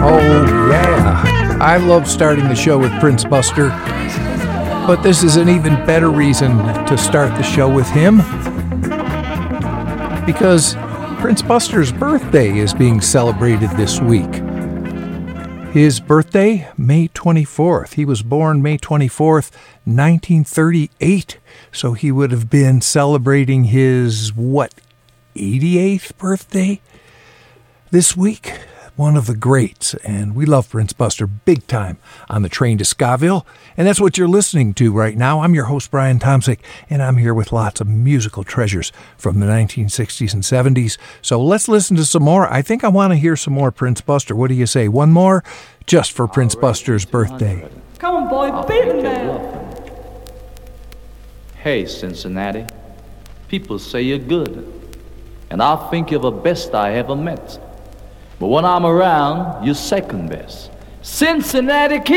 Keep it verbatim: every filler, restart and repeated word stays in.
Oh, yeah. I love starting the show with Prince Buster, but this is an even better reason to start the show with him, because Prince Buster's birthday is being celebrated this week. His birthday, May twenty-fourth. He was born May twenty-fourth, nineteen thirty-eight, so he would have been celebrating his, what, eighty-eighth birthday this week. One of the greats, and we love Prince Buster big time on the train to Scaville, and that's what you're listening to right now. I'm your host, Brian Tomsick, and I'm here with lots of musical treasures from the nineteen sixties and seventies. So let's listen to some more. I think I want to hear some more Prince Buster. What do you say? One more, just for Prince Buster's birthday. Come on, boy, beat him down. Hey, Cincinnati, people say you're good, and I think you're the best I ever met. But when I'm around, you're second best. Cincinnati Kid.